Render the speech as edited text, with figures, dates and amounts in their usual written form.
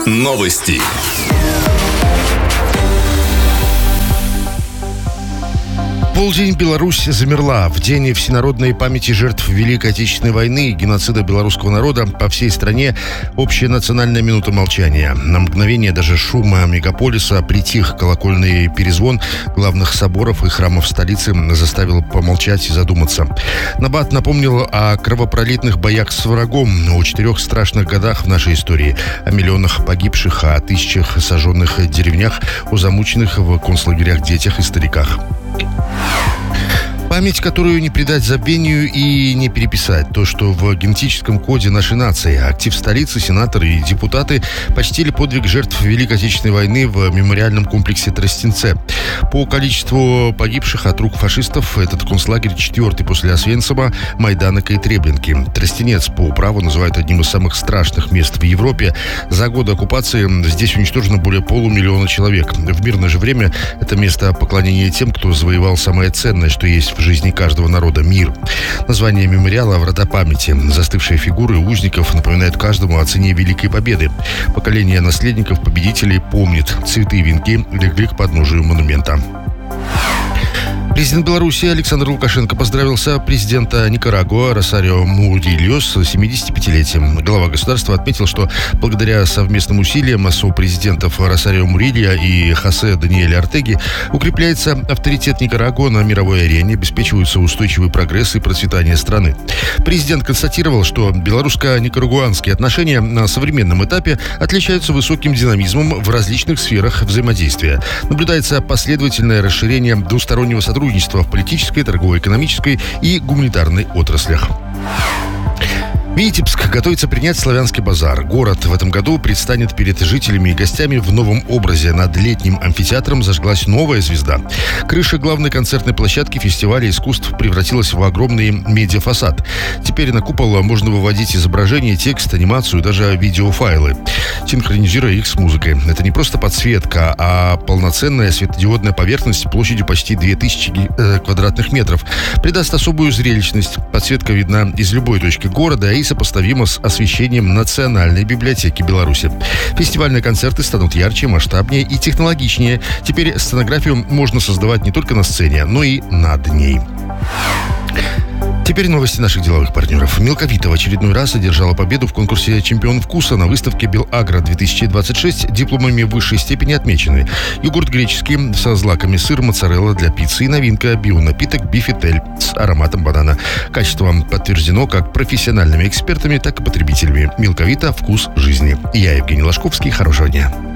Новости. Полдень Беларусь замерла. В день всенародной памяти жертв Великой Отечественной войны и геноцида белорусского народа по всей стране общая национальная минута молчания. На мгновение даже шум мегаполиса притих. Колокольный перезвон главных соборов и храмов столицы заставил помолчать и задуматься. Набат напомнил о кровопролитных боях с врагом, о 4 страшных годах в нашей истории, о миллионах погибших, о тысячах сожженных деревнях, о замученных в концлагерях детях и стариках. Память, которую не предать забвению и не переписать. То, что в генетическом коде нашей нации. Актив столицы, сенаторы и депутаты почтили подвиг жертв Великой Отечественной войны в мемориальном комплексе Тростенце. По количеству погибших от рук фашистов этот концлагерь 4-й после Освенцима, Майданека и Треблинки. Тростенец по праву называют одним из самых страшных мест в Европе. За годы оккупации здесь уничтожено более 500 000 человек. В мирное же время это место поклонения тем, кто завоевал самое ценное, что есть в жизни каждого народа — мир. Название мемориала — «Врата памяти». Застывшие фигуры узников напоминают каждому о цене Великой Победы. Поколение наследников победителей помнит. Цветы и венки легли к подножию монумента. Президент Беларуси Александр Лукашенко поздравил президента Никарагуа Росарио Мурильо с 75-летием. Глава государства отметил, что благодаря совместным усилиям сопрезидентов Росарио Мурильо и Хосе Даниэля Ортеги укрепляется авторитет Никарагуа на мировой арене, обеспечивается устойчивый прогресс и процветание страны. Президент констатировал, что белорусско-никарагуанские отношения на современном этапе отличаются высоким динамизмом в различных сферах взаимодействия. Наблюдается последовательное расширение двустороннего сотрудничества в политической, торгово-экономической и гуманитарной отраслях. Витебск готовится принять Славянский базар. Город в этом году предстанет перед жителями и гостями в новом образе. Над летним амфитеатром зажглась новая звезда. Крыша главной концертной площадки фестиваля искусств превратилась в огромный медиафасад. Теперь на купол можно выводить изображения, текст, анимацию, даже видеофайлы, синхронизируя их с музыкой. Это не просто подсветка, а полноценная светодиодная поверхность площадью почти 2000 квадратных метров. Придаст особую зрелищность. Подсветка видна из любой точки города и сопоставимо с освещением Национальной библиотеки Беларуси. Фестивальные концерты станут ярче, масштабнее и технологичнее. Теперь сценографию можно создавать не только на сцене, но и над ней. Теперь новости наших деловых партнеров. Милковита в очередной раз одержала победу в конкурсе «Чемпион вкуса» на выставке «Белагро-2026». Дипломами высшей степени отмечены йогурт греческий со злаками, сыр моцарелла для пиццы и новинка — бионапиток «Бифитель» с ароматом банана. Качество подтверждено как профессиональными экспертами, так и потребителями. Милковита — вкус жизни. Я Евгений Ложковский. Хорошего дня.